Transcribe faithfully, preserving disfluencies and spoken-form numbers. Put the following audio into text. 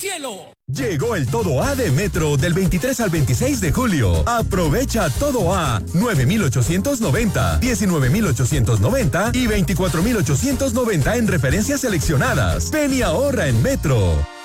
cielo. Llegó el Todo A de Metro del veintitrés al veintiséis de julio. Aprovecha Todo A nueve mil ochocientos noventa, diecinueve mil ochocientos noventa y veinticuatro mil ochocientos noventa en referencias seleccionadas. Ven y ahorra en Metro.